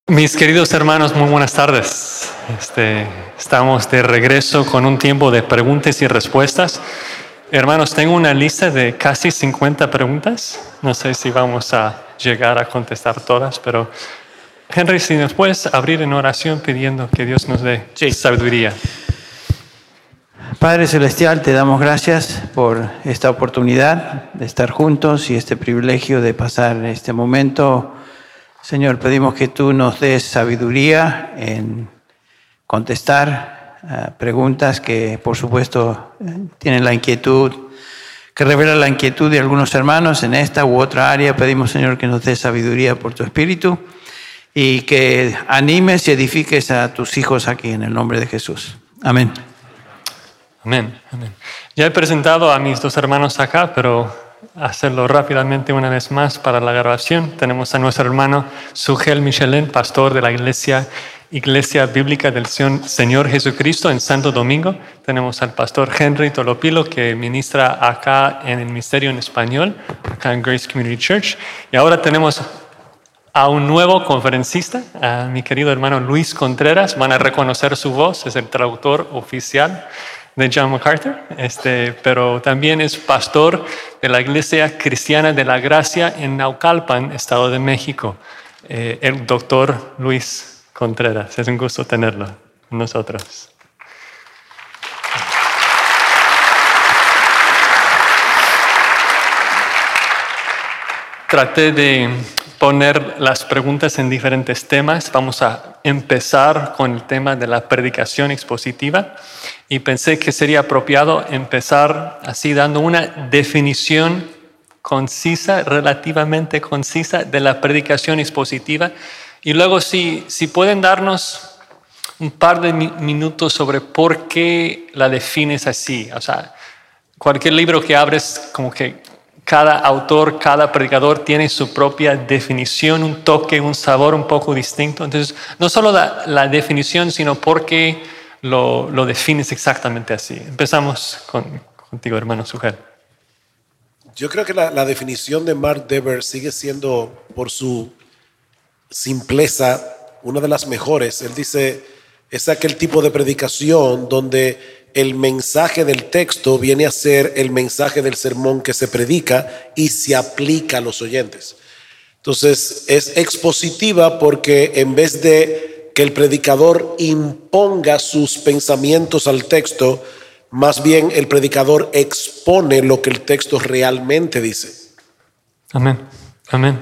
Mis queridos hermanos, muy buenas tardes. Estamos de regreso con un tiempo de preguntas y respuestas. Hermanos, tengo una lista de casi 50 preguntas. No sé si vamos a llegar a contestar todas, pero Henry, si nos puedes abrir en oración pidiendo que Dios nos dé sabiduría. Padre Celestial, te damos gracias por esta oportunidad de estar juntos y este privilegio de pasar este momento. Señor, pedimos que tú nos des sabiduría en contestar preguntas que, por supuesto, tienen la inquietud, que revela la inquietud de algunos hermanos en esta u otra área. Pedimos, Señor, que nos des sabiduría por tu Espíritu y que animes y edifiques a tus hijos aquí en el nombre de Jesús. Amén. Amén, amén. Ya he presentado a mis dos hermanos acá, pero hacerlo rápidamente una vez más para la grabación. Tenemos a nuestro hermano Sugel Michelin, pastor de la Iglesia Bíblica del Señor Jesucristo en Santo Domingo. Tenemos al pastor Henry Tolopilo, que ministra acá en el ministerio en español, acá en Grace Community Church. Y ahora tenemos a un nuevo conferencista, a mi querido hermano Luis Contreras. Van a reconocer su voz, es el traductor oficial de John MacArthur, pero también es pastor de la Iglesia Cristiana de la Gracia en Naucalpan, Estado de México. El doctor Luis Contreras, es un gusto tenerlo con nosotros. Traté de poner las preguntas en diferentes temas. Vamos a empezar con el tema de la predicación expositiva y pensé que sería apropiado empezar así dando una definición concisa, relativamente concisa de la predicación expositiva y luego si pueden darnos un par de minutos sobre por qué la defines así. O sea, cualquier libro que abres, como que cada autor, cada predicador tiene su propia definición, un toque, un sabor un poco distinto. Entonces, no solo la definición, sino por qué lo defines exactamente así. Empezamos contigo, hermano Sugel. Yo creo que la definición de Mark Dever sigue siendo, por su simpleza, una de las mejores. Él dice, es aquel tipo de predicación donde el mensaje del texto viene a ser el mensaje del sermón que se predica y se aplica a los oyentes. Entonces es expositiva porque en vez de que el predicador imponga sus pensamientos al texto, más bien el predicador expone lo que el texto realmente dice. Amén, amén.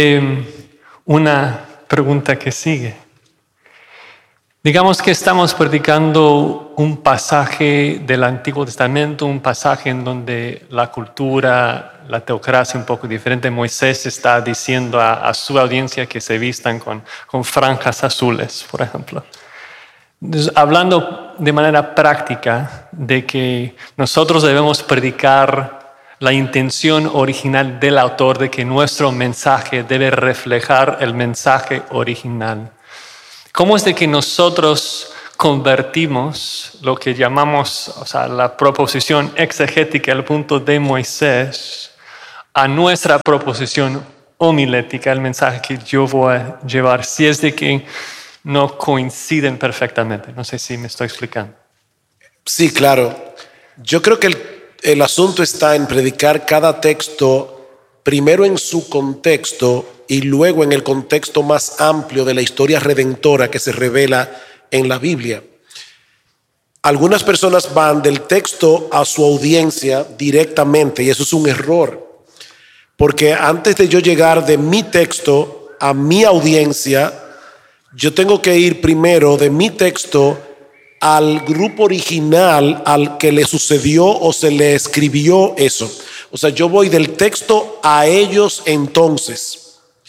Una pregunta que sigue. Digamos que estamos predicando un pasaje del Antiguo Testamento, un pasaje en donde la cultura, la teocracia es un poco diferente. Moisés está diciendo a su audiencia que se vistan con franjas azules, por ejemplo. Entonces, hablando de manera práctica de que nosotros debemos predicar la intención original del autor, de que nuestro mensaje debe reflejar el mensaje original. ¿Cómo es de que nosotros convertimos lo que llamamos, la proposición exegética, el punto de Moisés, a nuestra proposición homilética, el mensaje que yo voy a llevar, si es de que no coinciden perfectamente? No sé si me estoy explicando. Sí, claro. Yo creo que el asunto está en predicar cada texto primero en su contexto y luego en el contexto más amplio de la historia redentora que se revela en la Biblia. Algunas personas van del texto a su audiencia directamente y eso es un error, porque antes de yo llegar de mi texto a mi audiencia, yo tengo que ir primero de mi texto al grupo original al que le sucedió o se le escribió eso. O sea, yo voy del texto a ellos entonces.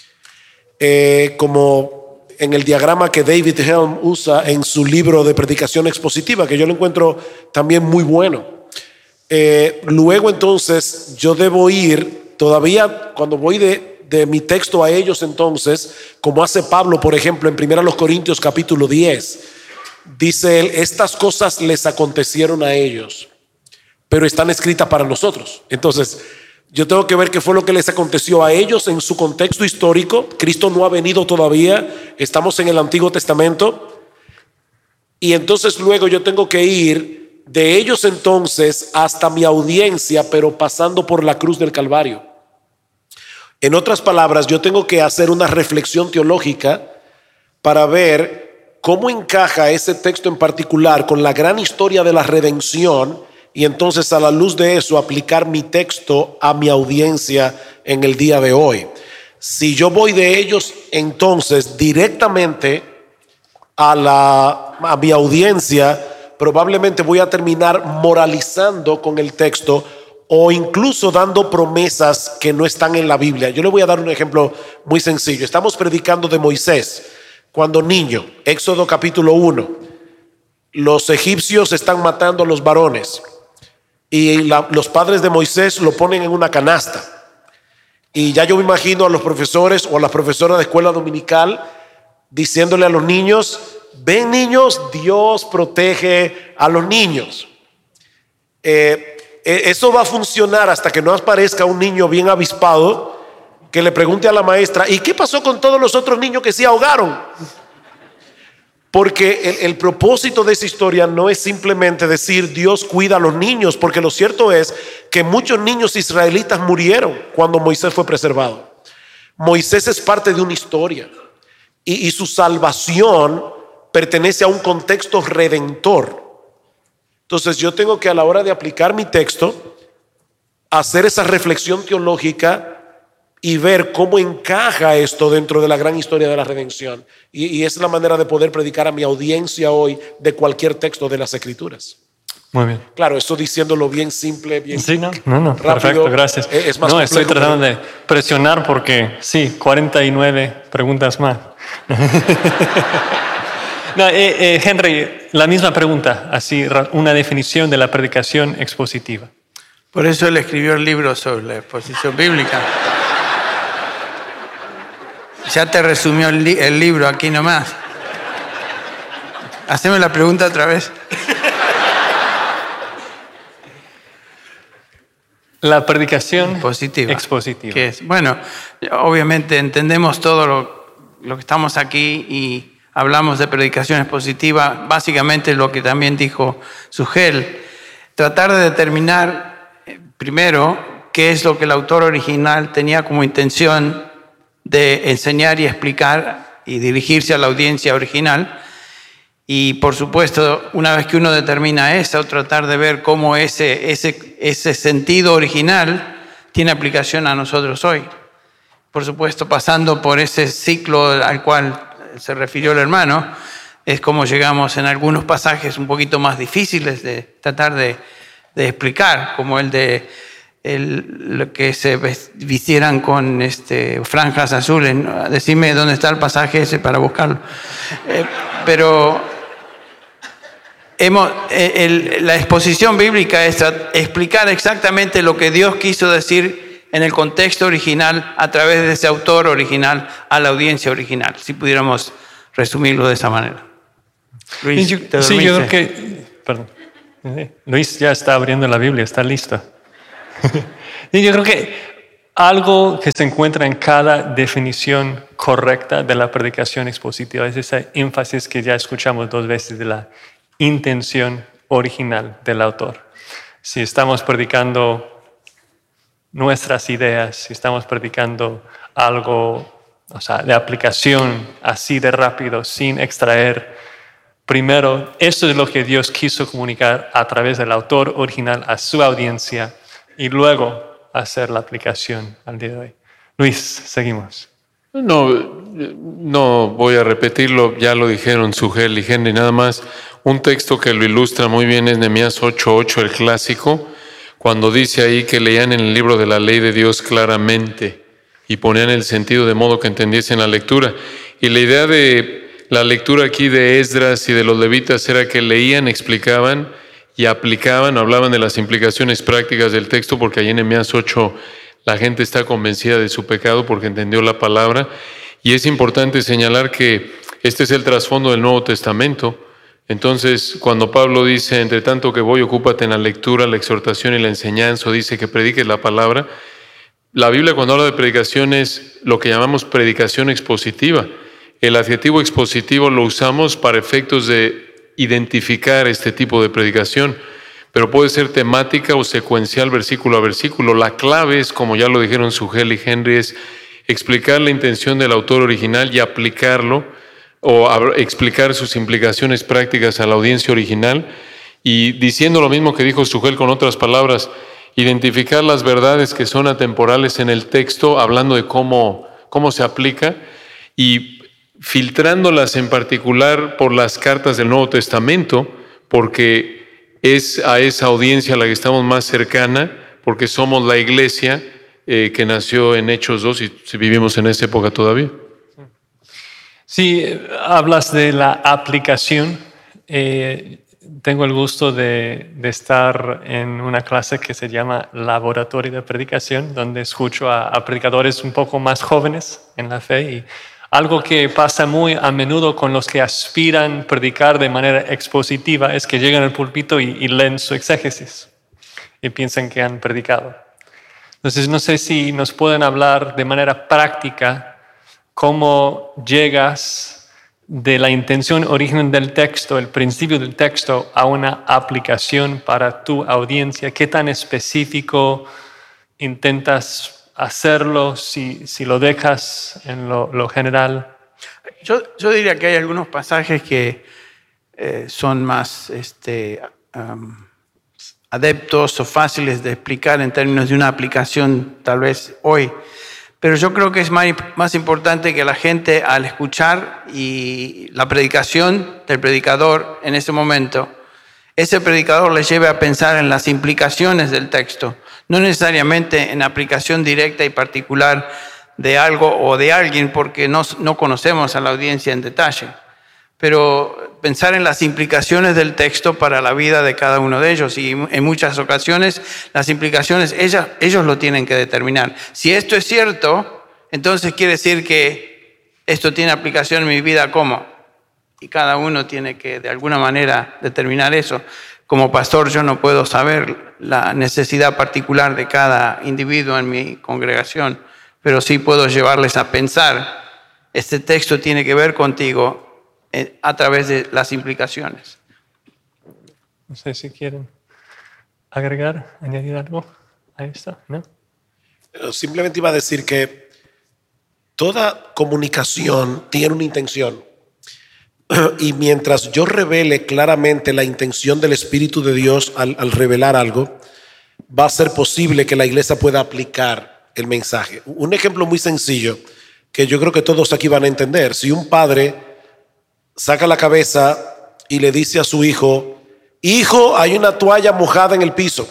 Como en el diagrama que David Helm usa en su libro de predicación expositiva, que yo lo encuentro también muy bueno. Luego entonces yo debo ir, todavía cuando voy de mi texto a ellos entonces, como hace Pablo, por ejemplo, en 1 Corintios capítulo 10, dice él, estas cosas les acontecieron a ellos, pero están escritas para nosotros. Entonces, yo tengo que ver qué fue lo que les aconteció a ellos en su contexto histórico. Cristo no ha venido todavía. estamos en el Antiguo Testamento, y entonces luego yo tengo que ir de ellos entonces hasta mi audiencia, pero pasando por la cruz del Calvario. En otras palabras, yo tengo que hacer una reflexión teológica para ver cómo encaja ese texto en particular con la gran historia de la redención, y entonces a la luz de eso aplicar mi texto a mi audiencia en el día de hoy. Si yo voy de ellos entonces directamente a mi audiencia, probablemente voy a terminar moralizando con el texto o incluso dando promesas que no están en la Biblia. Yo le voy a dar un ejemplo muy sencillo. Estamos predicando de Moisés cuando niño, Éxodo capítulo 1. Los egipcios están matando a los varones y los padres de Moisés lo ponen en una canasta. Y ya yo me imagino a los profesores o a las profesoras de escuela dominical diciéndole a los niños: ven niños, Dios protege a los niños. Eso va a funcionar hasta que no aparezca un niño bien avispado que le pregunte a la maestra: ¿y qué pasó con todos los otros niños que se ahogaron? Porque el propósito de esa historia no es simplemente decir Dios cuida a los niños, porque lo cierto es que muchos niños israelitas murieron cuando Moisés fue preservado. Moisés es parte de una historia y su salvación pertenece a un contexto redentor. Entonces yo tengo que, a la hora de aplicar mi texto, hacer esa reflexión teológica y ver cómo encaja esto dentro de la gran historia de la redención. Y es la manera de poder predicar a mi audiencia hoy de cualquier texto de las Escrituras. Muy bien. Claro, esto diciéndolo bien simple, bien Sí, no, rápido. perfecto, gracias. Es más no, estoy complejo, tratando de presionar porque sí, 49 preguntas más. No, Henry, la misma pregunta, así, una definición de la predicación expositiva. Por eso él escribió el libro sobre la exposición bíblica. Ya te resumió el libro aquí nomás. Haceme la pregunta otra vez. La predicación expositiva. ¿Qué es? Bueno, obviamente entendemos todo lo que estamos aquí y hablamos de predicación expositiva. Básicamente lo que también dijo Sugel, tratar de determinar primero qué es lo que el autor original tenía como intención de enseñar y explicar y dirigirse a la audiencia original. Y por supuesto, una vez que uno determina eso, tratar de ver cómo ese sentido original tiene aplicación a nosotros hoy. Por supuesto, pasando por ese ciclo al cual se refirió el hermano, es como llegamos en algunos pasajes un poquito más difíciles de tratar de explicar, como el de lo que se vistieran con franjas azules. Decime dónde está el pasaje ese para buscarlo. Pero la exposición bíblica es explicar exactamente lo que Dios quiso decir en el contexto original a través de ese autor original a la audiencia original, si pudiéramos resumirlo de esa manera. Luis, yo creo que... Perdón. Luis ya está abriendo la Biblia, está listo. Y yo creo que algo que se encuentra en cada definición correcta de la predicación expositiva es ese énfasis que ya escuchamos 2 veces de la intención original del autor. Si estamos predicando nuestras ideas, si estamos predicando algo, de aplicación así de rápido, sin extraer, primero, esto es lo que Dios quiso comunicar a través del autor original a su audiencia y luego hacer la aplicación al día de hoy. Luis, seguimos. No voy a repetirlo, ya lo dijeron Sugel y Henry, nada más. Un texto que lo ilustra muy bien es Nehemías 8:8, el clásico, cuando dice ahí que leían en el libro de la ley de Dios claramente y ponían el sentido de modo que entendiesen la lectura. Y la idea de la lectura aquí de Esdras y de los levitas era que leían, explicaban y aplicaban, hablaban de las implicaciones prácticas del texto, porque ahí en Nehemías 8 la gente está convencida de su pecado porque entendió la palabra. Y es importante señalar que este es el trasfondo del Nuevo Testamento. Entonces, cuando Pablo dice, entre tanto que voy, ocúpate en la lectura, la exhortación y la enseñanza, o dice que prediques la palabra, la Biblia cuando habla de predicación es lo que llamamos predicación expositiva. el adjetivo expositivo lo usamos para efectos de identificar este tipo de predicación, pero puede ser temática o secuencial versículo a versículo. La clave es, como ya lo dijeron Sugel y Henry, es explicar la intención del autor original y aplicarlo o explicar sus implicaciones prácticas a la audiencia original, y diciendo lo mismo que dijo Sugel con otras palabras, identificar las verdades que son atemporales en el texto, hablando de cómo se aplica, y filtrándolas en particular por las cartas del Nuevo Testamento, porque es a esa audiencia a la que estamos más cercana, porque somos la iglesia que nació en Hechos 2 y vivimos en esa época todavía. Sí, hablas de la aplicación. Tengo el gusto de estar en una clase que se llama Laboratorio de Predicación, donde escucho a predicadores un poco más jóvenes en la fe, y algo que pasa muy a menudo con los que aspiran a predicar de manera expositiva es que llegan al púlpito y leen su exégesis y piensan que han predicado. Entonces, no sé si nos pueden hablar de manera práctica cómo llegas de la intención original del texto, el principio del texto, a una aplicación para tu audiencia. ¿Qué tan específico intentas hacerlo, si lo dejas en lo general? Yo diría que hay algunos pasajes que son más adeptos o fáciles de explicar en términos de una aplicación tal vez hoy, pero yo creo que es más importante que la gente, al escuchar y la predicación del predicador en ese momento, ese predicador les lleve a pensar en las implicaciones del texto, no necesariamente en aplicación directa y particular de algo o de alguien, porque no conocemos a la audiencia en detalle, pero pensar en las implicaciones del texto para la vida de cada uno de ellos, y en muchas ocasiones las implicaciones ellos lo tienen que determinar. Si esto es cierto, entonces quiere decir que esto tiene aplicación en mi vida, ¿cómo? Y cada uno tiene que de alguna manera determinar eso. Como pastor yo no puedo saber la necesidad particular de cada individuo en mi congregación, pero sí puedo llevarles a pensar, este texto tiene que ver contigo a través de las implicaciones. No sé si quieren añadir algo a esto, ¿no? Simplemente iba a decir que toda comunicación tiene una intención. Y mientras yo revele claramente la intención del Espíritu de Dios al revelar algo, va a ser posible que la iglesia pueda aplicar el mensaje. Un ejemplo muy sencillo que yo creo que todos aquí van a entender. Si un padre saca la cabeza y le dice a su hijo: hijo, hay una toalla mojada en el piso,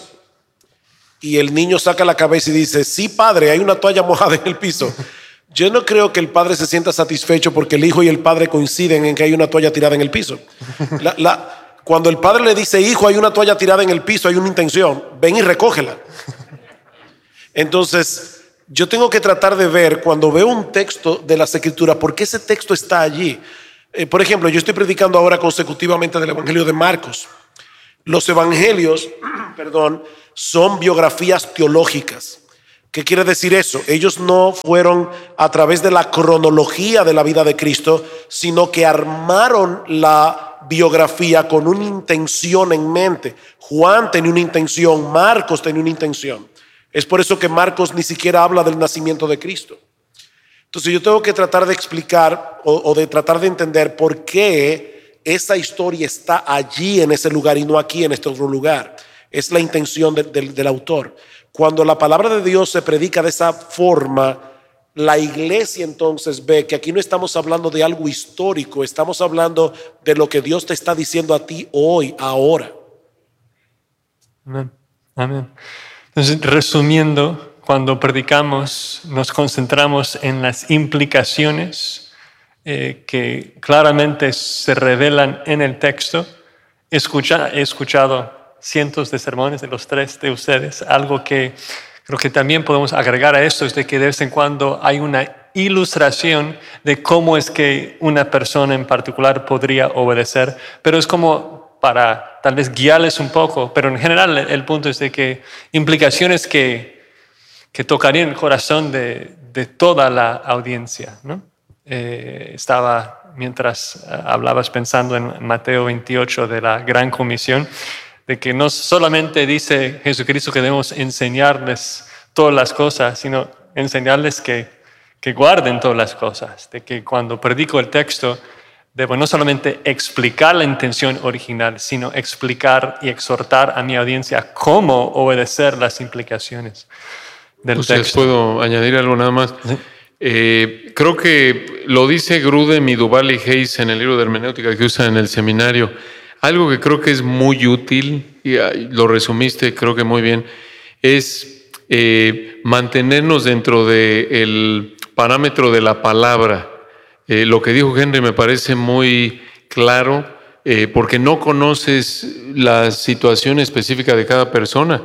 y el niño saca la cabeza y dice: sí, padre, hay una toalla mojada en el piso, yo no creo que el padre se sienta satisfecho porque el hijo y el padre coinciden en que hay una toalla tirada en el piso. Cuando el padre le dice: hijo, hay una toalla tirada en el piso, hay una intención, ven y recógela. Entonces yo tengo que tratar de ver, cuando veo un texto de las Escrituras, por qué ese texto está allí. Por ejemplo, yo estoy predicando ahora consecutivamente del Evangelio de Marcos. Los evangelios, son biografías teológicas. ¿Qué quiere decir eso? Ellos no fueron a través de la cronología de la vida de Cristo, sino que armaron la biografía con una intención en mente. Juan tenía una intención, Marcos tenía una intención. Es por eso que Marcos ni siquiera habla del nacimiento de Cristo. Entonces yo tengo que tratar de explicar o de tratar de entender por qué esa historia está allí en ese lugar y no aquí en este otro lugar. Es la intención del autor. Cuando la palabra de Dios se predica de esa forma, la iglesia entonces ve que aquí no estamos hablando de algo histórico, estamos hablando de lo que Dios te está diciendo a ti hoy, ahora. Amén. Amén. Entonces, resumiendo, cuando predicamos nos concentramos en las implicaciones que claramente se revelan en el texto. He escuchado cientos de sermones de los tres de ustedes. Algo que creo que también podemos agregar a esto es de que de vez en cuando hay una ilustración de cómo es que una persona en particular podría obedecer, pero es como para tal vez guiarles un poco, pero en general el punto es de que implicaciones que tocarían el corazón de toda la audiencia, ¿no? Estaba, mientras hablabas, pensando en Mateo 28 de la Gran Comisión, de que no solamente dice Jesucristo que debemos enseñarles todas las cosas, sino enseñarles que guarden todas las cosas, de que cuando predico el texto debo no solamente explicar la intención original, sino explicar y exhortar a mi audiencia cómo obedecer las implicaciones del texto. ¿Puedo añadir algo nada más? Sí. Creo que lo dice Grudem y Duval y Hayes en el libro de hermenéutica que usan en el seminario. Algo que creo que es muy útil, y lo resumiste creo que muy bien, es mantenernos dentro del parámetro de la palabra. Lo que dijo Henry me parece muy claro, porque no conoces la situación específica de cada persona.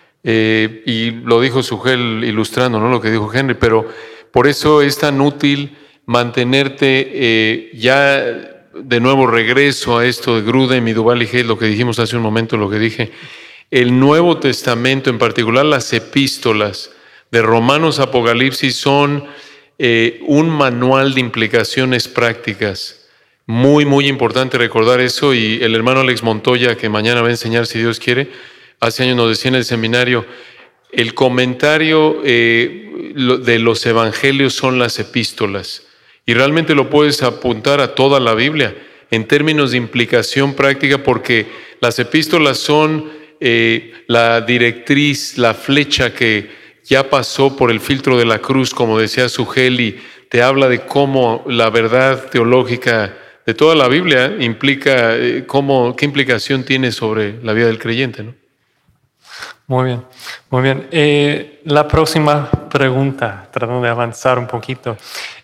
Y lo dijo Sugel ilustrando, ¿no?, lo que dijo Henry, pero por eso es tan útil mantenerte ya de nuevo regreso a esto de Grudem y Duval y Hayes, lo que dijimos hace un momento, lo que dije. El Nuevo Testamento, en particular las epístolas de Romanos, Apocalipsis, son un manual de implicaciones prácticas. Muy, muy importante recordar eso, y el hermano Alex Montoya, que mañana va a enseñar si Dios quiere, hace años nos decía en el seminario, el comentario de los evangelios son las epístolas, y realmente lo puedes apuntar a toda la Biblia en términos de implicación práctica, porque las epístolas son la directriz, la flecha que ya pasó por el filtro de la cruz, como decía Sugel, y te habla de cómo la verdad teológica de toda la Biblia implica, qué implicación tiene sobre la vida del creyente, ¿no? Muy bien, muy bien. La próxima pregunta, tratando de avanzar un poquito.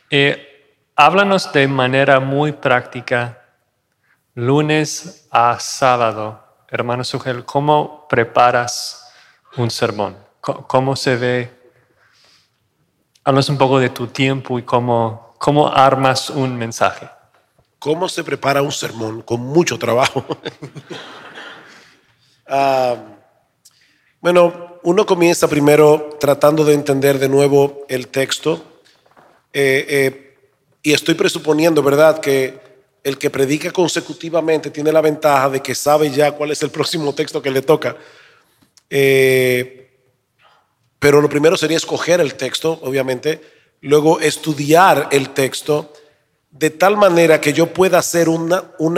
Háblanos de manera muy práctica, lunes a sábado, hermano Sugel, ¿cómo preparas un sermón? ¿Cómo se ve? Háblanos un poco de tu tiempo y cómo armas un mensaje. ¿Cómo se prepara un sermón? Con mucho trabajo. Bueno, uno comienza primero tratando de entender de nuevo el texto. Y estoy presuponiendo, ¿verdad?, que el que predica consecutivamente tiene la ventaja de que sabe ya cuál es el próximo texto que le toca. Pero lo primero sería escoger el texto, obviamente, luego estudiar el texto de tal manera que yo pueda hacer un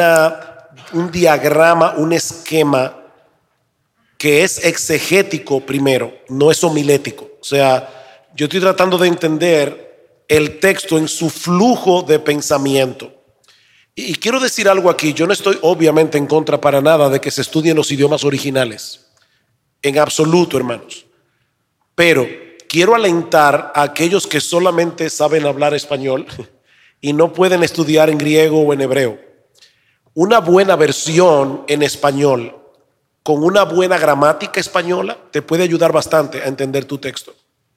diagrama, un esquema que es exegético primero, no es homilético. O sea, yo estoy tratando de entender el texto en su flujo de pensamiento. Y quiero decir algo aquí, yo no estoy obviamente en contra para nada de que se estudien los idiomas originales, en absoluto, hermanos. Pero quiero alentar a aquellos que solamente saben hablar español y no pueden estudiar en griego o en hebreo. Una buena versión en español con una buena gramática española te puede ayudar bastante a entender tu texto.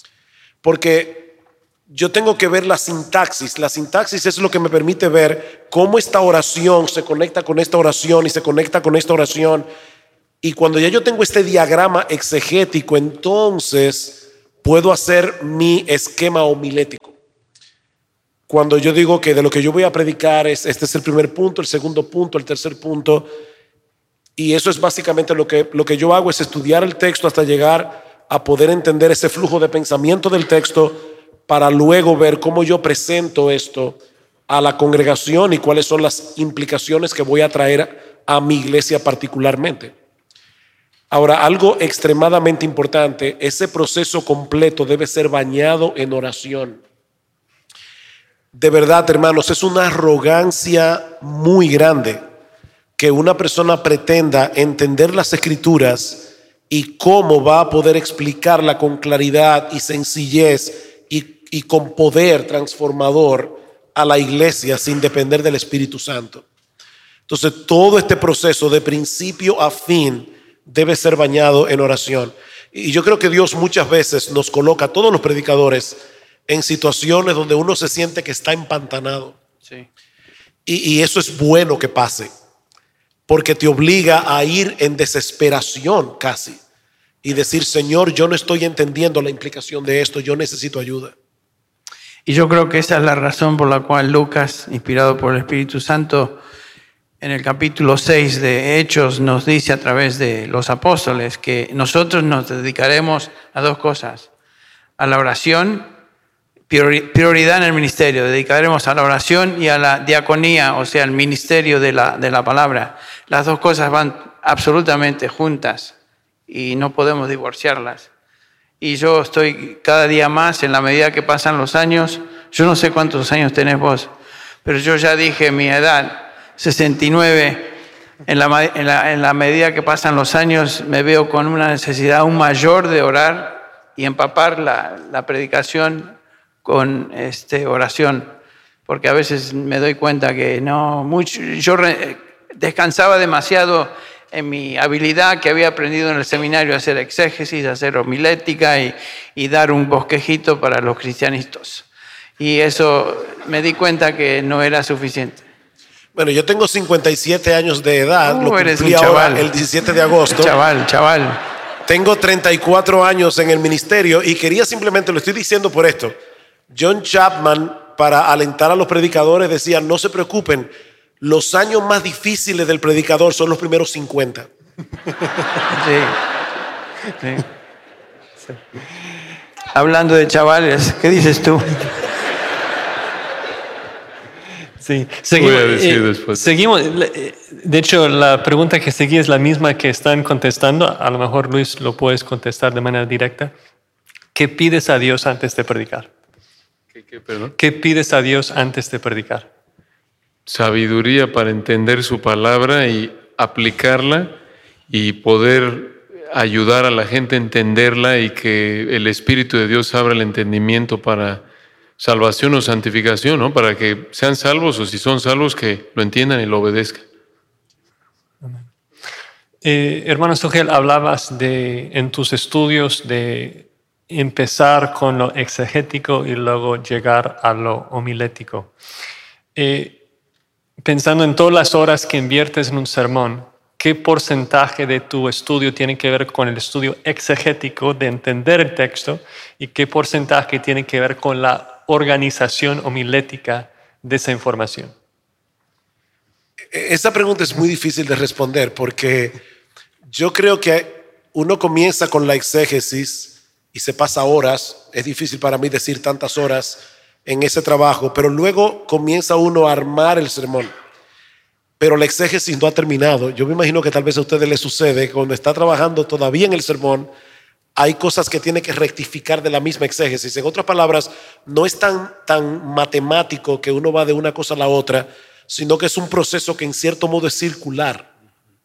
Porque yo tengo que ver la sintaxis. La sintaxis es lo que me permite ver cómo esta oración se conecta con esta oración y se conecta con esta oración. Y cuando ya yo tengo este diagrama exegético, entonces puedo hacer mi esquema homilético. Cuando yo digo que de lo que yo voy a predicar este es el primer punto, el segundo punto, el tercer punto, y eso es básicamente lo que yo hago, es estudiar el texto hasta llegar a poder entender ese flujo de pensamiento del texto, para luego ver cómo yo presento esto a la congregación y cuáles son las implicaciones que voy a traer a mi iglesia particularmente. Ahora, algo extremadamente importante, ese proceso completo debe ser bañado en oración. De verdad, hermanos, es una arrogancia muy grande que una persona pretenda entender las Escrituras y cómo va a poder explicarla con claridad y sencillez y con poder transformador a la iglesia sin depender del Espíritu Santo. Entonces, todo este proceso de principio a fin debe ser bañado en oración. Y yo creo que Dios muchas veces nos coloca a todos los predicadores en situaciones donde uno se siente que está empantanado. Sí. Y eso es bueno que pase, porque te obliga a ir en desesperación casi y decir: Señor, yo no estoy entendiendo la implicación de esto, yo necesito ayuda. Y yo creo que esa es la razón por la cual Lucas, inspirado por el Espíritu Santo, en el capítulo 6 de Hechos nos dice a través de los apóstoles que nosotros nos dedicaremos a dos cosas: a la oración, prioridad en el ministerio, dedicaremos a la oración y a la diaconía, o sea, el ministerio de la palabra. Las dos cosas van absolutamente juntas y no podemos divorciarlas. Y yo estoy cada día más, en la medida que pasan los años, yo no sé cuántos años tenés vos, pero yo ya dije mi edad, 69, en la medida que pasan los años me veo con una necesidad aún mayor de orar y empapar la predicación con oración, porque a veces me doy cuenta que yo descansaba demasiado en mi habilidad que había aprendido en el seminario a hacer exégesis, a hacer homilética y dar un bosquejito para los cristianistas. Y eso me di cuenta que no era suficiente. Bueno, yo tengo 57 años de edad, lo eres cumplí un chaval. ahora el 17 de agosto. Chaval. Tengo 34 años en el ministerio y quería simplemente, lo estoy diciendo por esto, John Chapman, para alentar a los predicadores, decía: no se preocupen, los años más difíciles del predicador son los primeros 50. Sí. Hablando de chavales, ¿qué dices tú? Sí, Voy a decir después. seguimos. De hecho, la pregunta que sigue es la misma que están contestando. A lo mejor, Luis, lo puedes contestar de manera directa. ¿Qué pides a Dios antes de predicar? Perdón? ¿Qué pides a Dios antes de predicar? Sabiduría para entender su palabra y aplicarla y poder ayudar a la gente a entenderla y que el Espíritu de Dios abra el entendimiento para salvación o santificación, ¿no? Para que sean salvos, o si son salvos, que lo entiendan y lo obedezcan. Hermano Sugel, hablabas en tus estudios de empezar con lo exegético y luego llegar a lo homilético. Pensando en todas las horas que inviertes en un sermón, ¿qué porcentaje de tu estudio tiene que ver con el estudio exegético de entender el texto y qué porcentaje tiene que ver con la organización homilética de esa información? Esa pregunta es muy difícil de responder porque yo creo que uno comienza con la exégesis y se pasa horas. Es difícil para mí decir tantas horas en ese trabajo, pero luego comienza uno a armar el sermón. Pero la exégesis no ha terminado. Yo me imagino que tal vez a ustedes les sucede que cuando está trabajando todavía en el sermón, hay cosas que tiene que rectificar de la misma exégesis. En otras palabras, no es tan matemático que uno va de una cosa a la otra, sino que es un proceso que en cierto modo es circular.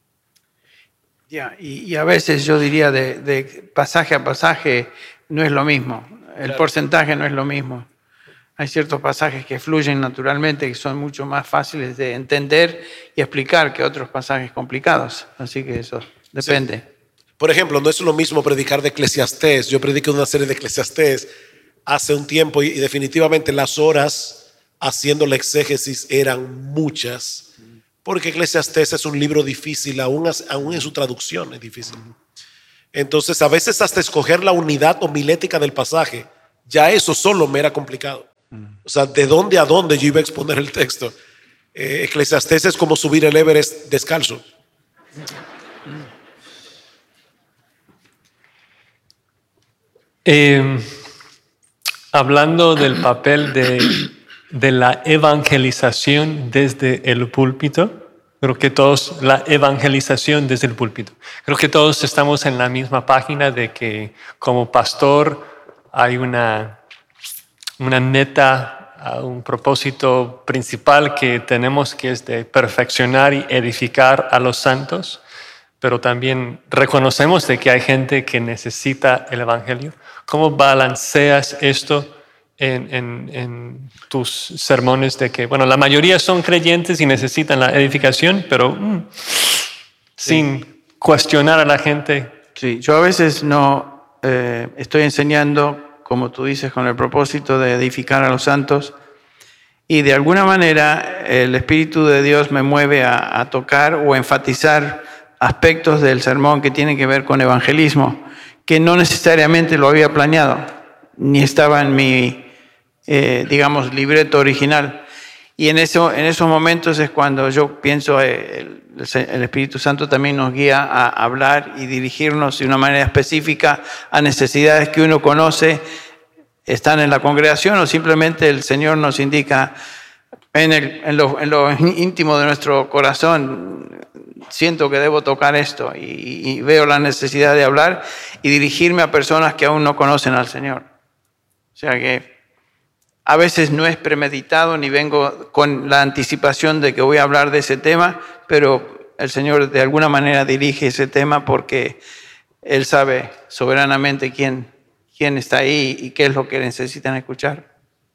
Y a veces yo diría de pasaje a pasaje no es lo mismo. El porcentaje no es lo mismo. Hay ciertos pasajes que fluyen naturalmente, que son mucho más fáciles de entender y explicar que otros pasajes complicados. Así que eso depende. Sí. Por ejemplo, no es lo mismo predicar de Eclesiastés. Yo prediqué una serie de Eclesiastés hace un tiempo y definitivamente las horas haciendo la exégesis eran muchas, porque Eclesiastés es un libro difícil, aún en su traducción es difícil. Entonces, a veces hasta escoger la unidad homilética del pasaje, ya eso solo me era complicado. O sea, ¿de dónde a dónde yo iba a exponer el texto? Eclesiastés es como subir el Everest descalzo. Hablando del papel de la evangelización desde el púlpito, creo que todos, la evangelización desde el púlpito, creo que todos estamos en la misma página de que como pastor hay una meta, un propósito principal que tenemos, que es de perfeccionar y edificar a los santos, pero también reconocemos de que hay gente que necesita el evangelio. ¿Cómo balanceas esto en tus sermones de que, bueno, la mayoría son creyentes y necesitan la edificación, pero sin cuestionar a la gente? Sí, yo a veces no estoy enseñando, como tú dices, con el propósito de edificar a los santos, y de alguna manera el Espíritu de Dios me mueve a tocar o enfatizar aspectos del sermón que tienen que ver con evangelismo, que no necesariamente lo había planeado, ni estaba en digamos, libreto original. Y en esos momentos es cuando yo pienso el Espíritu Santo también nos guía a hablar y dirigirnos de una manera específica a necesidades que uno conoce, están en la congregación, o simplemente el Señor nos indica en lo íntimo de nuestro corazón, siento que debo tocar esto y veo la necesidad de hablar y dirigirme a personas que aún no conocen al Señor. O sea que a veces no es premeditado ni vengo con la anticipación de que voy a hablar de ese tema, pero el Señor de alguna manera dirige ese tema porque Él sabe soberanamente quién está ahí y qué es lo que necesitan escuchar.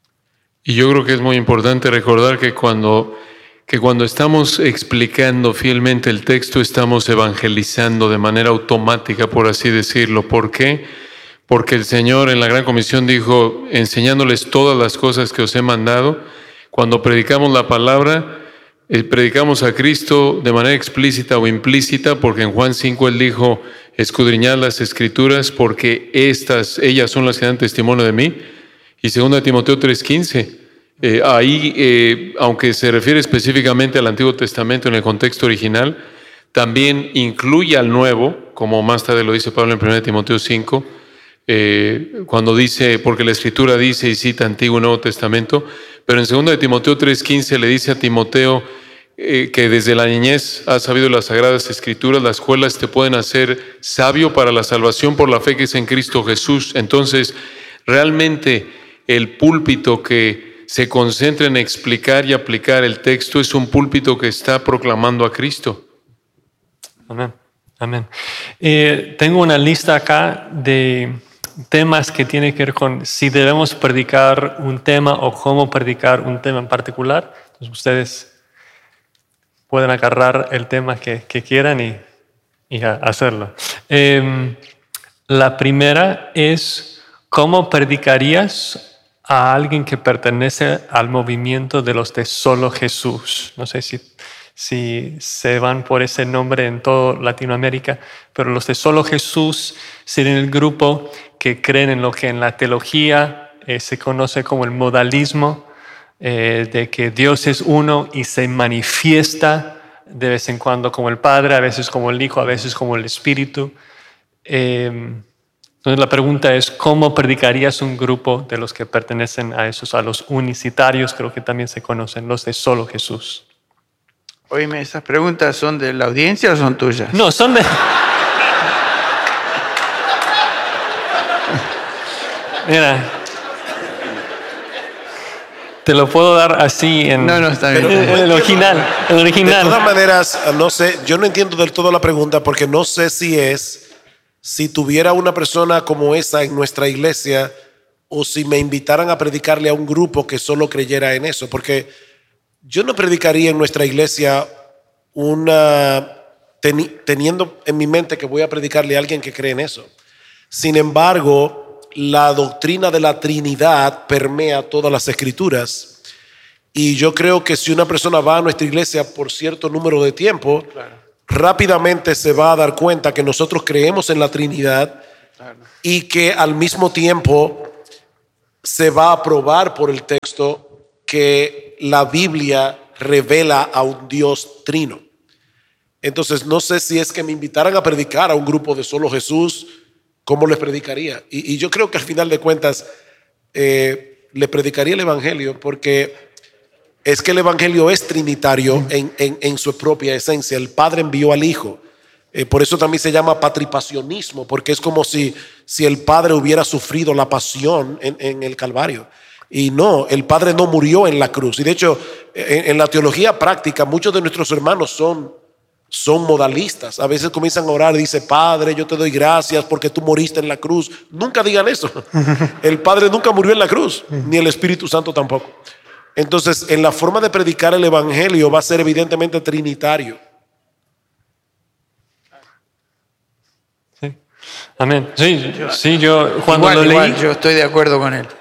Y yo creo que es muy importante recordar que cuando estamos explicando fielmente el texto, estamos evangelizando de manera automática, por así decirlo. ¿Por qué? Porque el Señor en la Gran Comisión dijo, enseñándoles todas las cosas que os he mandado. Cuando predicamos la palabra, predicamos a Cristo de manera explícita o implícita, porque en Juan 5 Él dijo, escudriñad las Escrituras, porque ellas son las que dan testimonio de mí. Y 2 Timoteo 3:15, ahí, aunque se refiere específicamente al Antiguo Testamento en el contexto original, también incluye al Nuevo, como más tarde lo dice Pablo en 1 Timoteo 5, cuando dice, porque la Escritura dice y cita Antiguo y Nuevo Testamento, pero en 2 Timoteo 3:15 le dice a Timoteo que desde la niñez has sabido las Sagradas Escrituras, las cuales te pueden hacer sabio para la salvación por la fe que es en Cristo Jesús. Entonces, realmente el púlpito que se concentra en explicar y aplicar el texto es un púlpito que está proclamando a Cristo. Amén. Amén. Tengo una lista acá de temas que tienen que ver con si debemos predicar un tema o cómo predicar un tema en particular. Entonces ustedes pueden agarrar el tema que quieran y hacerlo. La primera es, ¿cómo predicarías a alguien que pertenece al movimiento de los de Solo Jesús? No sé si se van por ese nombre en toda Latinoamérica, pero los de Solo Jesús serían el grupo que creen en lo que en la teología se conoce como el modalismo, de que Dios es uno y se manifiesta de vez en cuando como el Padre, a veces como el Hijo, a veces como el Espíritu. Entonces la pregunta es, ¿cómo predicarías un grupo de los que pertenecen a esos, a los unicitarios, creo que también se conocen, los de Solo Jesús? Oíme, ¿esas preguntas son de la audiencia o son tuyas? No, son de... Mira, te lo puedo dar así en, no, está bien. en el original. De todas maneras, no sé, yo no entiendo del todo la pregunta porque no sé si tuviera una persona como esa en nuestra iglesia o si me invitaran a predicarle a un grupo que solo creyera en eso, porque yo no predicaría en nuestra iglesia teniendo en mi mente que voy a predicarle a alguien que cree en eso. Sin embargo, la doctrina de la Trinidad permea todas las Escrituras y yo creo que si una persona va a nuestra iglesia por cierto número de tiempo, rápidamente se va a dar cuenta que nosotros creemos en la Trinidad y que al mismo tiempo se va a probar por el texto que la Biblia revela a un Dios trino. Entonces no sé si es que me invitaran a predicar a un grupo de Solo Jesús, ¿cómo les predicaría? Y yo creo que al final de cuentas le predicaría el Evangelio, porque es que el Evangelio es trinitario en su propia esencia. El Padre envió al Hijo. Por eso también se llama patripasionismo, porque es como si el Padre hubiera sufrido la pasión en el Calvario. Y no, el Padre no murió en la cruz. Y de hecho, en la teología práctica, muchos de nuestros hermanos son modalistas. A veces comienzan a orar y dice, Padre, yo te doy gracias porque tú moriste en la cruz. Nunca digan eso. El Padre nunca murió en la cruz, ni el Espíritu Santo tampoco. Entonces, en la forma de predicar el Evangelio va a ser evidentemente trinitario. Sí. Amén. Sí, yo cuando igual, lo leí... Igual, yo estoy de acuerdo con él.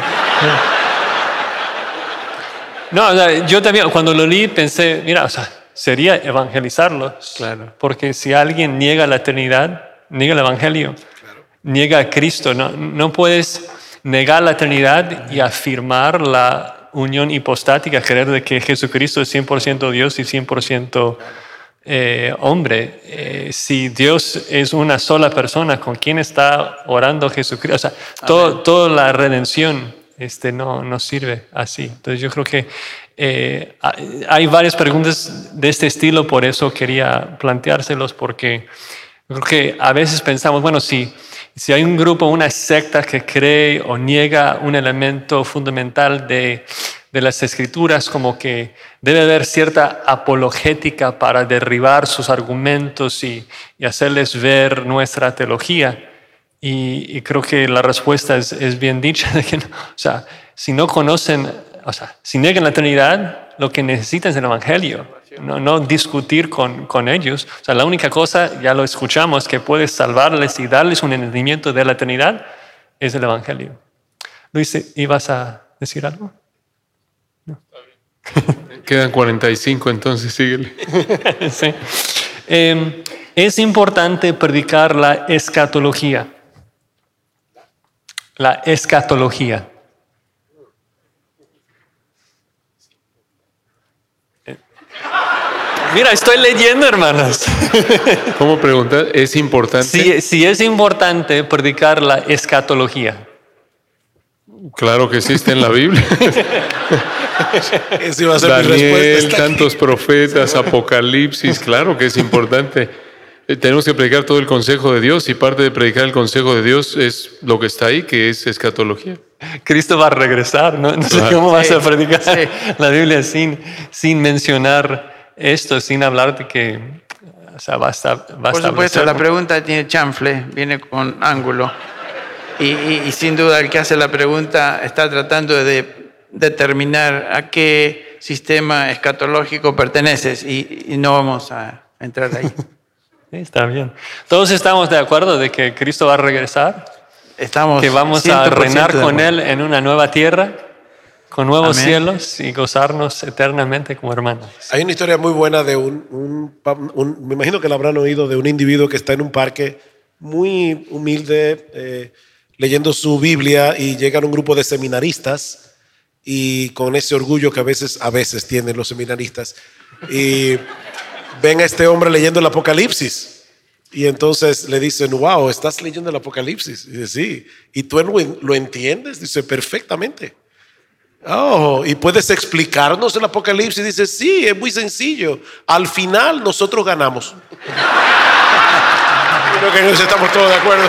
No, o sea, yo también cuando lo leí pensé, mira, o sea, sería evangelizarlos. Claro. Porque si alguien niega la Trinidad, niega el Evangelio, niega a Cristo, no puedes negar la Trinidad y afirmar la unión hipostática, creer de que Jesucristo es 100% Dios y 100% hombre. Si Dios es una sola persona, ¿con quién está orando Jesucristo? O sea, toda la redención no sirve así. Entonces yo creo que hay varias preguntas de este estilo, por eso quería planteárselos, porque yo creo que a veces pensamos, bueno, si hay un grupo, una secta que cree o niega un elemento fundamental de las Escrituras, como que debe haber cierta apologética para derribar sus argumentos y hacerles ver nuestra teología. Y creo que la respuesta es bien dicha, de que si no conocen, si niegan la Trinidad, lo que necesitan es el Evangelio, no discutir con ellos. La única cosa, ya lo escuchamos, que puede salvarles y darles un entendimiento de la Trinidad es el Evangelio. Luis, ¿ibas a decir algo? No. Quedan 45, entonces síguele. Sí. Es importante predicar la escatología. La escatología. Mira, estoy leyendo, hermanos. ¿Cómo preguntar? ¿Es importante? Sí, es importante predicar la escatología. Claro que sí, está en la Biblia. Esa iba a ser mi Daniel, respuesta. tantos profetas, Apocalipsis, claro que es importante. Tenemos que predicar todo el consejo de Dios, y parte de predicar el consejo de Dios es lo que está ahí, que es escatología. Cristo va a regresar, no sé cómo vas a predicar la Biblia sin mencionar esto, sin hablar de que va a estar. Por supuesto, la pregunta tiene chanfle, viene con ángulo. Y sin duda el que hace la pregunta está tratando de determinar a qué sistema escatológico perteneces, y no vamos a entrar ahí. Sí, está bien. Todos estamos de acuerdo de que Cristo va a regresar, Estamos que vamos a 100% reinar de con acuerdo. Él en una nueva tierra, con nuevos Amén. cielos, y gozarnos eternamente como hermanos. Hay una historia muy buena de me imagino que la habrán oído, de un individuo que está en un parque muy humilde, leyendo su Biblia, y llegan un grupo de seminaristas, y con ese orgullo que a veces tienen los seminaristas, y ven a este hombre leyendo el Apocalipsis, y entonces le dicen: wow, ¿estás leyendo el Apocalipsis? Y dice: sí. ¿Y tú lo entiendes? Dice: perfectamente. Oh, ¿y puedes explicarnos el Apocalipsis? Dice: sí, es muy sencillo. Al final nosotros ganamos. Creo que en eso estamos todos de acuerdo.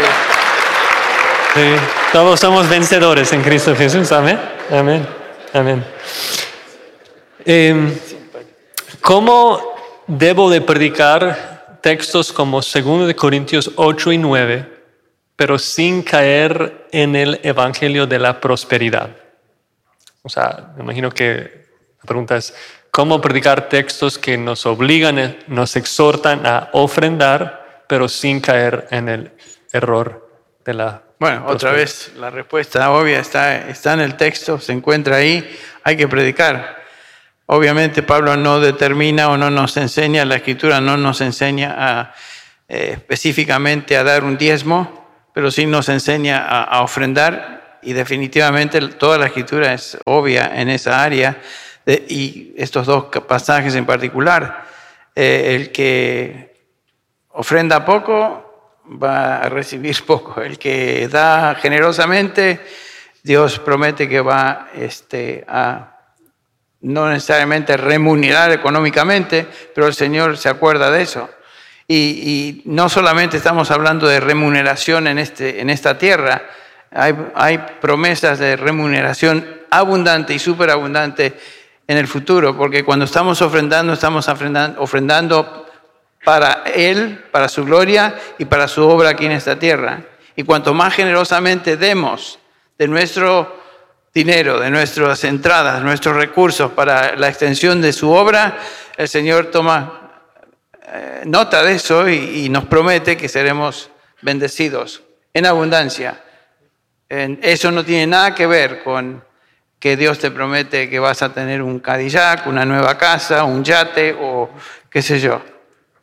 Sí, todos somos vencedores en Cristo Jesús. Amén. Amén. Amén. ¿Cómo debo de predicar textos como 2 Corintios 8 y 9, pero sin caer en el evangelio de la prosperidad? Me imagino que la pregunta es: ¿cómo predicar textos que nos obligan, nos exhortan a ofrendar, pero sin caer en el error de la Bueno, otra vez la respuesta obvia está en el texto, se encuentra ahí, hay que predicar. Obviamente Pablo no determina o no nos enseña, la Escritura no nos enseña específicamente a dar un diezmo, pero sí nos enseña a ofrendar, y definitivamente toda la Escritura es obvia en esa área, y estos dos pasajes en particular. El que ofrenda poco va a recibir poco. El que da generosamente, Dios promete que va a no necesariamente remunerar económicamente, pero el Señor se acuerda de eso. Y no solamente estamos hablando de remuneración en esta tierra, hay promesas de remuneración abundante y superabundante en el futuro, porque cuando estamos ofrendando para Él, para su gloria y para su obra aquí en esta tierra. Y cuanto más generosamente demos de nuestro dinero, de nuestras entradas, de nuestros recursos para la extensión de su obra, el Señor toma nota de eso y nos promete que seremos bendecidos en abundancia. Eso no tiene nada que ver con que Dios te promete que vas a tener un Cadillac, una nueva casa, un yate o qué sé yo.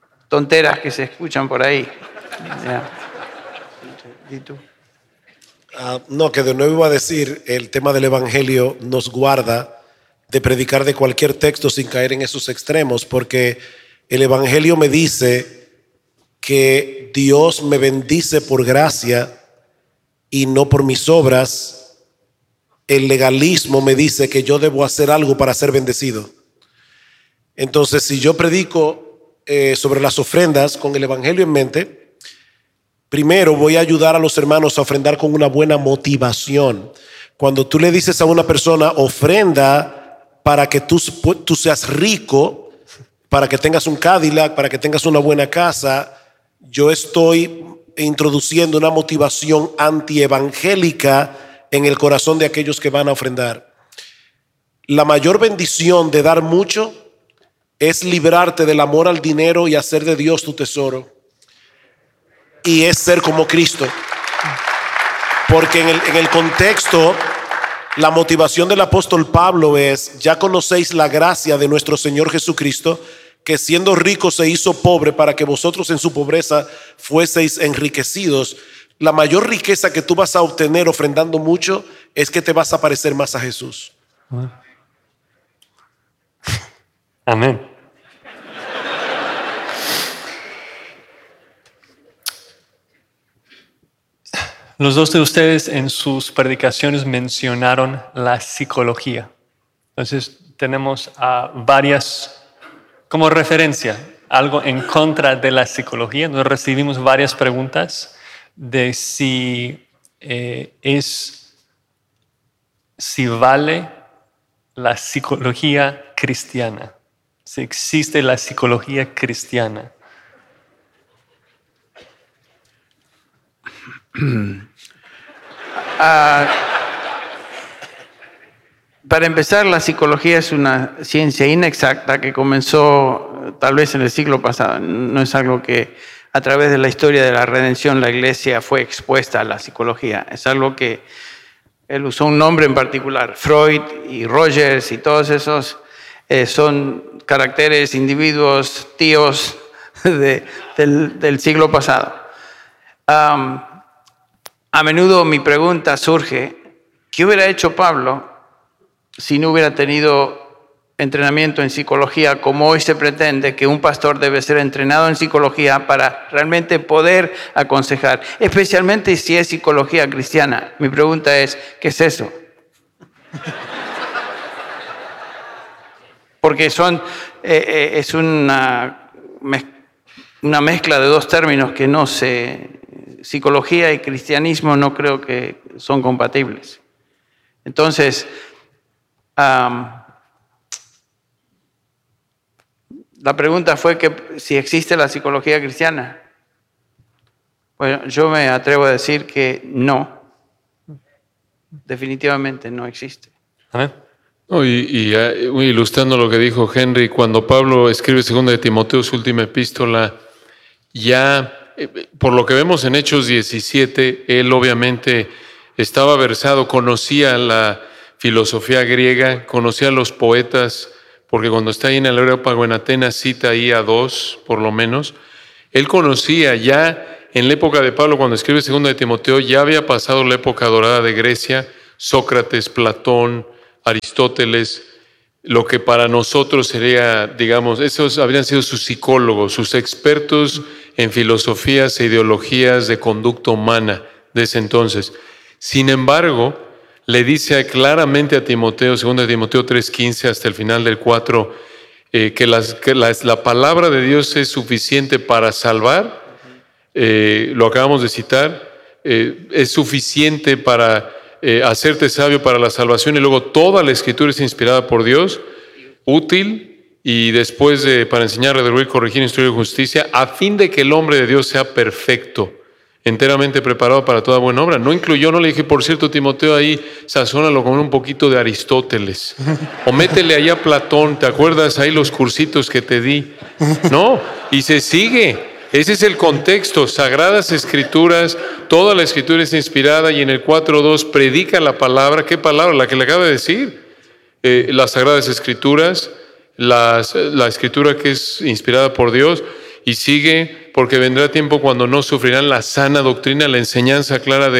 Tonteras que se escuchan por ahí. ¿Y tú? No, que de nuevo iba a decir, el tema del Evangelio nos guarda de predicar de cualquier texto sin caer en esos extremos, porque el Evangelio me dice que Dios me bendice por gracia y no por mis obras. El legalismo me dice que yo debo hacer algo para ser bendecido. Entonces, si yo predico sobre las ofrendas con el Evangelio en mente, primero voy a ayudar a los hermanos a ofrendar con una buena motivación. Cuando tú le dices a una persona, ofrenda para que tú seas rico, para que tengas un Cadillac, para que tengas una buena casa, yo estoy introduciendo una motivación antievangélica en el corazón de aquellos que van a ofrendar. La mayor bendición de dar mucho es librarte del amor al dinero y hacer de Dios tu tesoro. Y es ser como Cristo. Porque en el contexto, la motivación del apóstol Pablo es: ya conocéis la gracia de nuestro Señor Jesucristo, que siendo rico se hizo pobre para que vosotros en su pobreza fueseis enriquecidos. La mayor riqueza que tú vas a obtener ofrendando mucho es que te vas a parecer más a Jesús. Amén. Los dos de ustedes en sus predicaciones mencionaron la psicología. Entonces tenemos varias, como referencia, algo en contra de la psicología. Nos recibimos varias preguntas de si vale la psicología cristiana, si existe la psicología cristiana. Para empezar, la psicología es una ciencia inexacta que comenzó tal vez en el siglo pasado. No es algo que a través de la historia de la redención la iglesia fue expuesta a la psicología. Es algo que él usó un nombre en particular. Freud y Rogers y todos esos son caracteres, individuos, tíos del siglo pasado. A menudo mi pregunta surge: ¿qué hubiera hecho Pablo si no hubiera tenido entrenamiento en psicología, como hoy se pretende que un pastor debe ser entrenado en psicología para realmente poder aconsejar, especialmente si es psicología cristiana? Mi pregunta es: ¿qué es eso? Porque es una mezcla de dos términos que no sé. Psicología y cristianismo no creo que son compatibles. Entonces, la pregunta fue que si existe la psicología cristiana. Bueno, yo me atrevo a decir que no. Definitivamente no existe. Amén. Ilustrando lo que dijo Henry, cuando Pablo escribe 2 de Timoteo, su última epístola, ya por lo que vemos en Hechos 17, él obviamente estaba versado, conocía la filosofía griega, conocía a los poetas, porque cuando está ahí en el Areópago en Atenas cita ahí a 2, por lo menos. Él conocía ya en la época de Pablo, cuando escribe 2 de Timoteo, ya había pasado la época dorada de Grecia, Sócrates, Platón, Aristóteles, lo que para nosotros sería, digamos, esos habrían sido sus psicólogos, sus expertos en filosofías e ideologías de conducta humana de ese entonces. Sin embargo, le dice claramente a Timoteo, 2 de Timoteo 3:15 hasta el final del 4, que la palabra de Dios es suficiente para salvar. Lo acabamos de citar, es suficiente para hacerte sabio para la salvación, y luego toda la escritura es inspirada por Dios, útil, y después para enseñar, redarguir, corregir, instruir en justicia, a fin de que el hombre de Dios sea perfecto, enteramente preparado para toda buena obra. No le dije, por cierto, Timoteo, ahí sazónalo con un poquito de Aristóteles, o métele ahí a Platón, ¿te acuerdas ahí los cursitos que te di? No, y se sigue. Ese es el contexto, Sagradas Escrituras, toda la Escritura es inspirada, y en el 4:2 predica la palabra. ¿Qué palabra? La que le acaba de decir. Las Sagradas Escrituras, la Escritura que es inspirada por Dios, y sigue: porque vendrá tiempo cuando no sufrirán la sana doctrina, la enseñanza clara de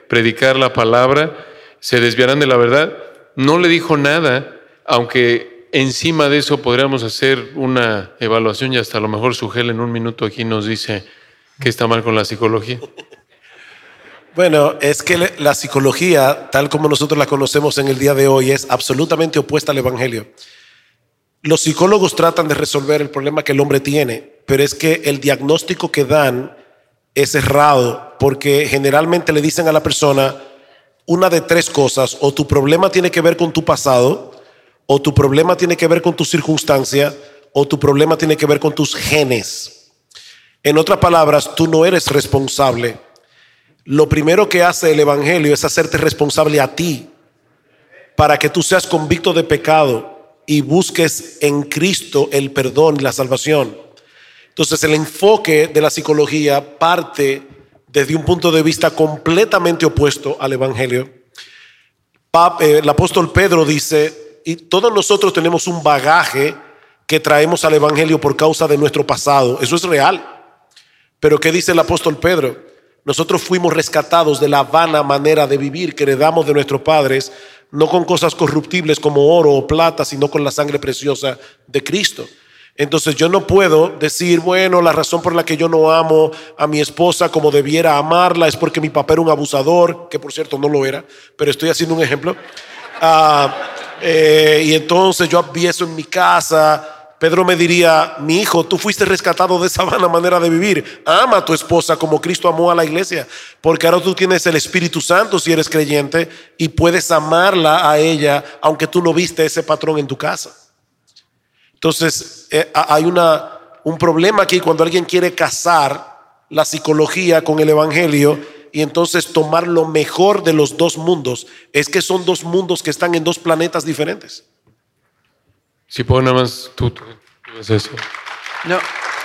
predicar la palabra, se desviarán de la verdad. No le dijo nada, aunque encima de eso podríamos hacer una evaluación y hasta a lo mejor Sugel en un minuto aquí nos dice qué está mal con la psicología. Bueno, es que la psicología, tal como nosotros la conocemos en el día de hoy, es absolutamente opuesta al Evangelio. Los psicólogos tratan de resolver el problema que el hombre tiene, pero es que el diagnóstico que dan es errado, porque generalmente le dicen a la persona una de tres cosas: o tu problema tiene que ver con tu pasado, o tu problema tiene que ver con tu circunstancia, o tu problema tiene que ver con tus genes. En otras palabras, tú no eres responsable. Lo primero que hace el Evangelio es hacerte responsable a ti, para que tú seas convicto de pecado y busques en Cristo el perdón y la salvación. Entonces el enfoque de la psicología parte desde un punto de vista completamente opuesto al Evangelio. El apóstol Pedro dice, y todos nosotros tenemos un bagaje que traemos al Evangelio por causa de nuestro pasado. Eso es real. Pero ¿qué dice el apóstol Pedro? Nosotros fuimos rescatados de la vana manera de vivir que heredamos de nuestros padres, no con cosas corruptibles como oro o plata, sino con la sangre preciosa de Cristo. Entonces yo no puedo decir, bueno, la razón por la que yo no amo a mi esposa como debiera amarla es porque mi papá era un abusador, que por cierto no lo era, pero estoy haciendo un ejemplo. Y entonces yo vi eso en mi casa. Pedro me diría, mi hijo, tú fuiste rescatado de esa vana manera de vivir. Ama a tu esposa como Cristo amó a la iglesia, porque ahora tú tienes el Espíritu Santo si eres creyente y puedes amarla a ella aunque tú no viste ese patrón en tu casa. Entonces hay un problema aquí cuando alguien quiere casar la psicología con el Evangelio y entonces tomar lo mejor de los dos mundos. Es que son dos mundos que están en dos planetas diferentes. Si puedo nada más, tú ves eso. No,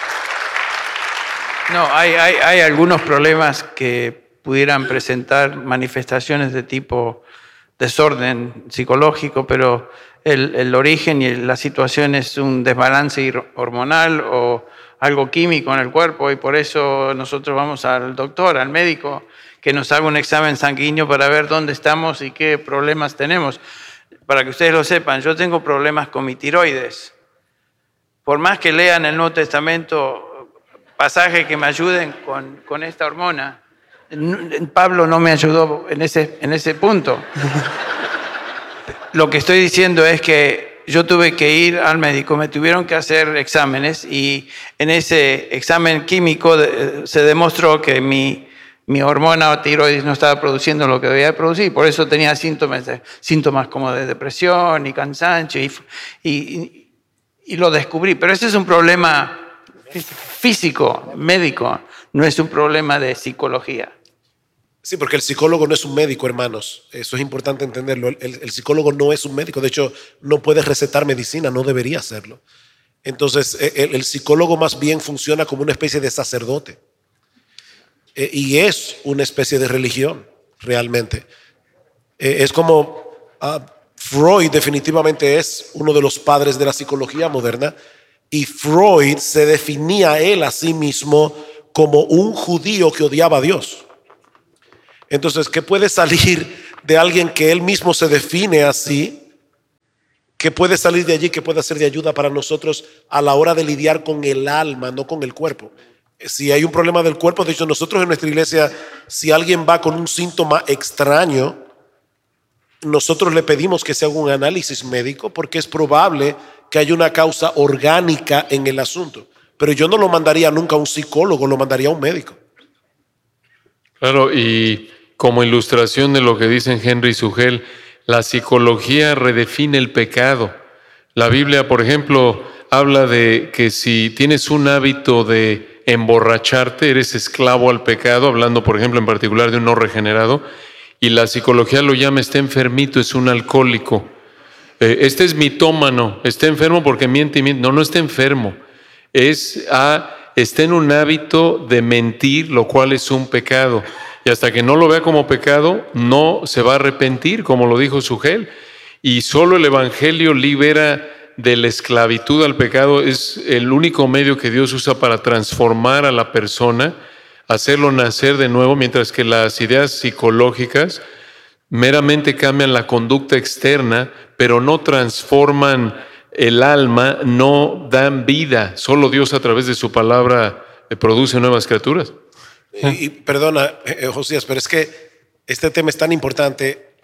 hay algunos problemas que pudieran presentar manifestaciones de tipo desorden psicológico, pero el origen y la situación es un desbalance hormonal o algo químico en el cuerpo, y por eso nosotros vamos al doctor, al médico, que nos haga un examen sanguíneo para ver dónde estamos y qué problemas tenemos. Para que ustedes lo sepan, yo tengo problemas con mi tiroides. Por más que lean el Nuevo Testamento pasajes que me ayuden con esta hormona, Pablo no me ayudó en ese punto. Lo que estoy diciendo es que yo tuve que ir al médico, me tuvieron que hacer exámenes y en ese examen químico se demostró que mi hormona tiroides no estaba produciendo lo que debía producir, por eso tenía síntomas como de depresión y cansancio y lo descubrí. Pero ese es un problema físico, médico, no es un problema de psicología. Sí, porque el psicólogo no es un médico, hermanos. Eso es importante entenderlo. El psicólogo no es un médico. De hecho, no puede recetar medicina, no debería hacerlo. Entonces, el psicólogo más bien funciona como una especie de sacerdote. Y es una especie de religión, realmente. Es como Freud definitivamente es uno de los padres de la psicología moderna. Y Freud se definía él a sí mismo como un judío que odiaba a Dios. Entonces, ¿qué puede salir de alguien que él mismo se define así? ¿Qué puede salir de allí que pueda ser de ayuda para nosotros a la hora de lidiar con el alma, no con el cuerpo? Si hay un problema del cuerpo, de hecho nosotros en nuestra iglesia, si alguien va con un síntoma extraño, nosotros le pedimos que se haga un análisis médico porque es probable que haya una causa orgánica en el asunto. Pero yo no lo mandaría nunca a un psicólogo, lo mandaría a un médico. Claro, y como ilustración de lo que dicen Henry y Sugel, la psicología redefine el pecado. La Biblia, por ejemplo, habla de que si tienes un hábito de emborracharte, eres esclavo al pecado, hablando, por ejemplo, en particular de un no regenerado, y la psicología lo llama está enfermito, es un alcohólico. Este es mitómano, está enfermo porque miente y miente. No está enfermo, está en un hábito de mentir, lo cual es un pecado. Y hasta que no lo vea como pecado, no se va a arrepentir, como lo dijo Sugel. Y solo el Evangelio libera de la esclavitud al pecado. Es el único medio que Dios usa para transformar a la persona hacerlo nacer de nuevo, mientras que las ideas psicológicas meramente cambian la conducta externa, pero no transforman el alma, no dan vida. Solo Dios a través de su palabra produce nuevas criaturas. Y perdona, Josías, pero es que este tema es tan importante.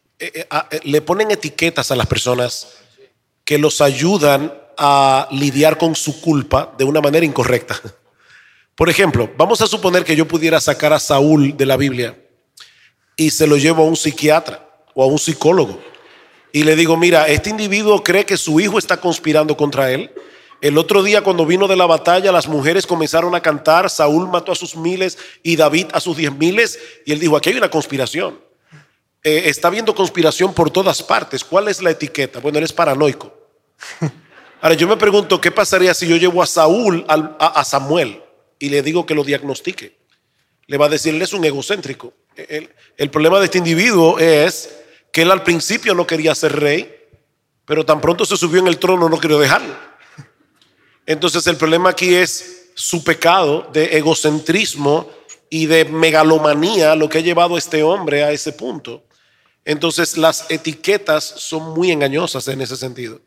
Le ponen etiquetas a las personas que los ayudan a lidiar con su culpa de una manera incorrecta. Por ejemplo, vamos a suponer que yo pudiera sacar a Saúl de la Biblia y se lo llevo a un psiquiatra o a un psicólogo y le digo, mira, este individuo cree que su hijo está conspirando contra él. El otro día, cuando vino de la batalla, las mujeres comenzaron a cantar, Saúl mató a sus miles y David a sus 10,000, y él dijo, aquí hay una conspiración. Está habiendo conspiración por todas partes. ¿Cuál es la etiqueta? Bueno, él es paranoico. Ahora yo me pregunto, ¿qué pasaría si yo llevo a Saúl a Samuel y le digo que lo diagnostique? Le va a decir, él es un egocéntrico. El problema de este individuo es que él al principio no quería ser rey, pero tan pronto se subió en el trono no quería dejarlo. Entonces el problema aquí es su pecado de egocentrismo y de megalomanía, lo que ha llevado a este hombre a ese punto. Entonces las etiquetas son muy engañosas en ese sentido.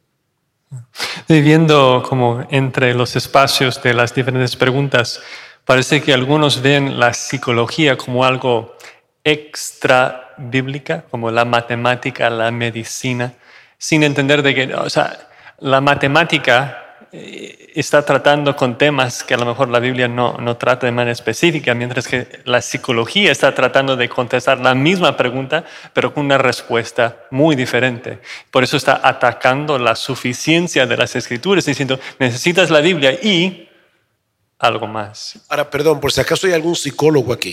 Viviendo como entre los espacios de las diferentes preguntas, parece que algunos ven la psicología como algo extra bíblica, como la matemática, la medicina, sin entender de que, o sea, la matemática está tratando con temas que a lo mejor la Biblia no trata de manera específica, mientras que la psicología está tratando de contestar la misma pregunta, pero con una respuesta muy diferente. Por eso está atacando la suficiencia de las Escrituras, diciendo, necesitas la Biblia y algo más. Ahora, perdón, por si acaso hay algún psicólogo aquí.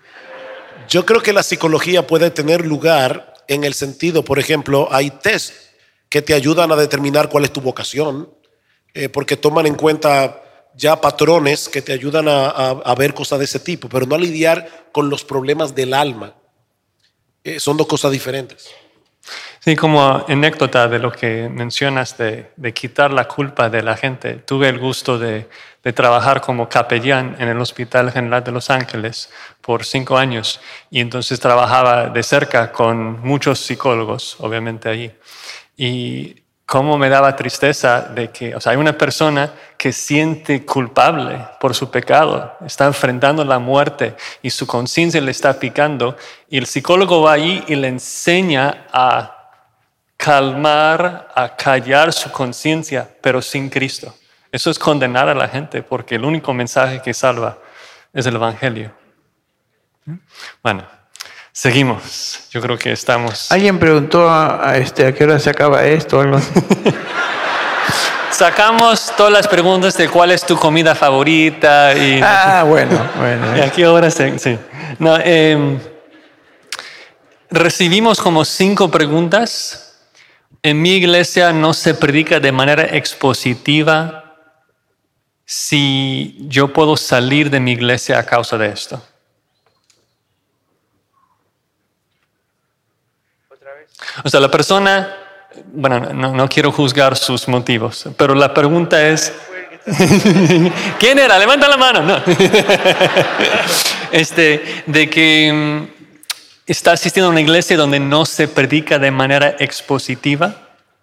Yo creo que la psicología puede tener lugar en el sentido, por ejemplo, hay test que te ayudan a determinar cuál es tu vocación, porque toman en cuenta ya patrones que te ayudan a ver cosas de ese tipo, pero no a lidiar con los problemas del alma. Son dos cosas diferentes. Sí, como anécdota de lo que mencionas de quitar la culpa de la gente. Tuve el gusto de trabajar como capellán en el Hospital General de Los Ángeles por 5 años y entonces trabajaba de cerca con muchos psicólogos, obviamente allí. Y cómo me daba tristeza de que, o sea, hay una persona que siente culpable por su pecado, está enfrentando la muerte y su conciencia le está picando y el psicólogo va allí y le enseña a calmar, a callar su conciencia, pero sin Cristo. Eso es condenar a la gente porque el único mensaje que salva es el Evangelio. Bueno, seguimos. Yo creo que estamos... Alguien preguntó a qué hora se acaba esto o algo así. Sacamos todas las preguntas de cuál es tu comida favorita y... bueno. ¿Y a qué hora se...? Sí. No, recibimos como 5 preguntas. En mi iglesia no se predica de manera expositiva si yo puedo salir de mi iglesia a causa de esto. O sea, la persona, bueno, no quiero juzgar sus motivos, pero la pregunta es, ¿quién era? Levanta la mano. No. De que está asistiendo a una iglesia donde no se predica de manera expositiva.